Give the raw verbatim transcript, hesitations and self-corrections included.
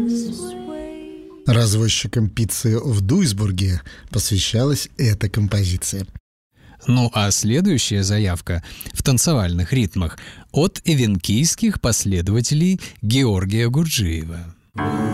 Развозчикам пиццы в Дуйсбурге посвящалась эта композиция. Ну а следующая заявка в танцевальных ритмах от эвенкийских последователей Георгия Гурджиева.